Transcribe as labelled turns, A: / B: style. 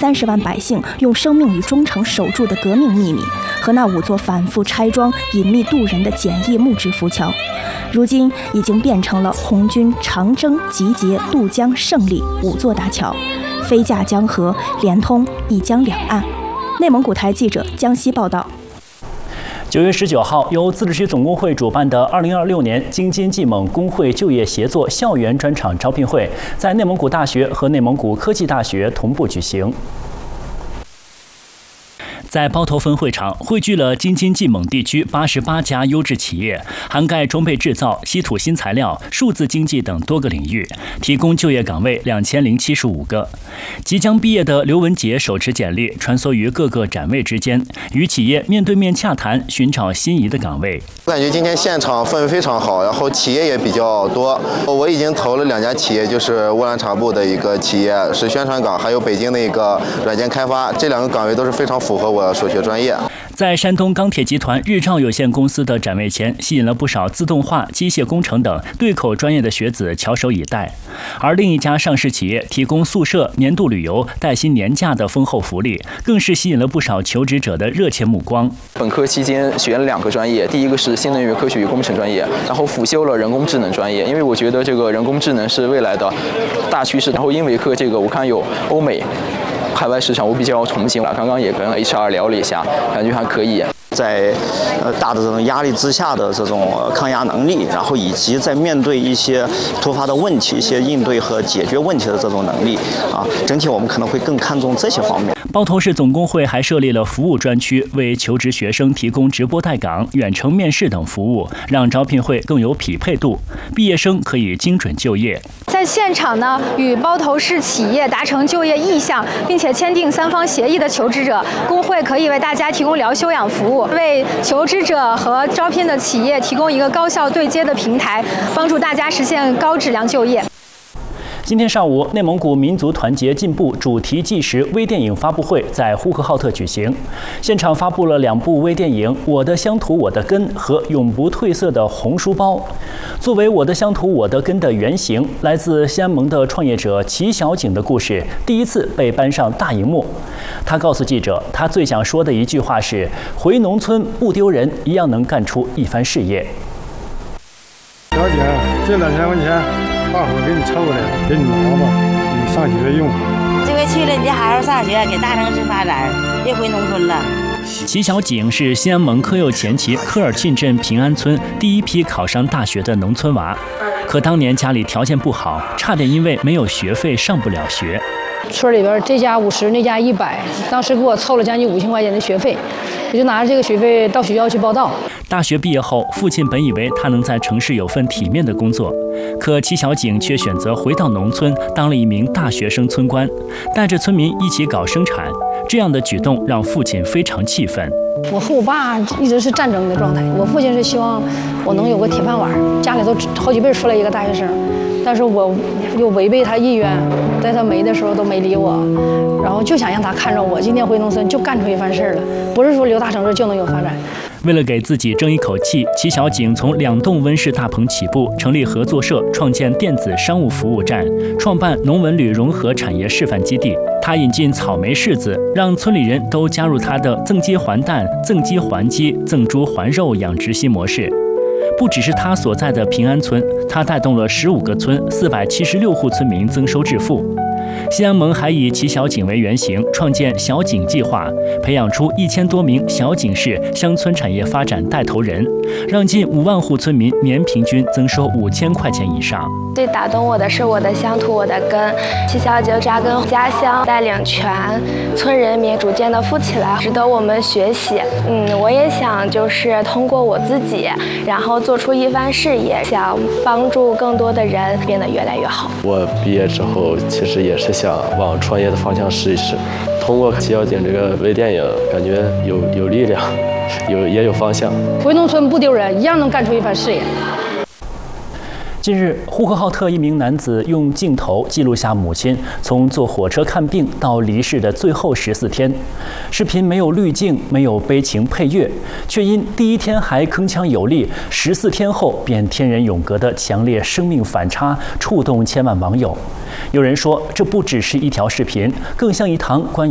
A: 30万百姓用生命与忠诚守住的革命秘密，和那5座反复拆装、隐秘渡人的简易木质浮桥，如今已经变成了红军长征、集结、渡江、胜利5座大桥，飞架江河，连通一江两岸。内蒙古台记者江西报道。
B: 9月19号，由自治区总工会主办的2026年京津冀蒙工会就业协作校园专场招聘会，在内蒙古大学和内蒙古科技大学同步举行。在包头分会场汇聚了京津冀蒙地区88家优质企业，涵盖装备制造、稀土新材料、数字经济等多个领域，提供就业岗位2075个。即将毕业的刘文杰手持简历，穿梭于各个展位之间，与企业面对面洽谈，寻找心仪的岗位。
C: 我感觉今天现场氛围非常好，然后企业也比较多。我已经投了2家企业，就是乌兰察布的一个企业是宣传岗，还有北京的一个软件开发，这2个岗位都是非常符合我所学专业。
B: 在山东钢铁集团日照有限公司的展位前，吸引了不少自动化、机械工程等对口专业的学子翘首以待。而另一家上市企业提供宿舍、年度旅游、带薪年假的丰厚福利，更是吸引了不少求职者的热切目光。
D: 本科期间学了2个专业，第一个是新能源科学与工程专业，然后辅修了人工智能专业，因为我觉得这个人工智能是未来的大趋势。然后英维科这个我看有欧美、海外市场，我比较憧憬。刚刚也跟 HR 聊了一下，感觉还可以。
E: 在大的这种压力之下的这种抗压能力，然后以及在面对一些突发的问题、一些应对和解决问题的这种能力啊，整体我们可能会更看重这些方面。
B: 包头市总工会还设立了服务专区，为求职学生提供直播带岗、远程面试等服务，让招聘会更有匹配度，毕业生可以精准就业。
F: 在现场呢，与包头市企业达成就业意向，并且签订3方协议的求职者，工会可以为大家提供聊休养服务，为求职者和招聘的企业提供一个高效对接的平台，帮助大家实现高质量就业。
B: 今天上午，内蒙古民族团结进步主题纪实微电影发布会在呼和浩特举行，现场发布了2部微电影《我的乡土我的根》和《永不褪色的红书包》。作为《我的乡土我的根》的原型，来自西安盟的创业者齐小景的故事第一次被搬上大荧幕。他告诉记者，他最想说的一句话是：回农村不丢人，一样能干出一番事业。
G: 小姐，这2000块钱。大伙给你凑来，给你拿吧，你上学用。
H: 这回去了，你就好好上学，给大城市发展，别回农村了。
B: 齐小景是西安盟科右前旗科尔沁镇平安村第一批考上大学的农村娃，可当年家里条件不好，差点因为没有学费上不了学。
I: 村里边这家50，那家100，当时给我凑了将近5000块钱的学费，我就拿着这个学费到学校去报到。
B: 大学毕业后，父亲本以为他能在城市有份体面的工作，可齐小景却选择回到农村，当了一名大学生村官，带着村民一起搞生产。这样的举动让父亲非常气愤。
I: 我和我爸一直是战争的状态，我父亲是希望我能有个铁饭碗，家里都好几辈出来一个大学生，但是我又违背他意愿，在他没的时候都没理我，然后就想让他看着我今天回农村就干出一番事了，不是说留大城市就能有发展。
B: 为了给自己争一口气，齐小景从2栋温室大棚起步，成立合作社，创建电子商务服务站，创办农文旅融合产业示范基地。他引进草莓柿子，让村里人都加入他的赠鸡还蛋、赠鸡还鸡、赠猪还肉养殖新模式。不只是他所在的平安村，他带动了15个村476户村民增收致富。西安盟还以齐小景为原型，创建小景计划，培养出1000多名小景市乡村产业发展带头人，让近5万户村民年平均增收5000块钱以上。
J: 最打动我的是我的乡土我的根，齐小景扎根家乡，带领全村人民逐渐的富起来，值得我们学习。我也想就是通过我自己，然后做出一番事业，想帮助更多的人变得越来越好。
K: 我毕业之后其实也是想往创业的方向试一试，通过齐小景这个微电影，感觉有力量，也有方向。
I: 回农村不丢人，一样能干出一番事业。
B: 近日，呼和浩特一名男子用镜头记录下母亲从坐火车看病到离世的最后14天。视频没有滤镜，没有悲情配乐，却因第一天还铿锵有力，14天后便天人永隔的强烈生命反差，触动千万网友。有人说，这不只是一条视频，更像一堂关于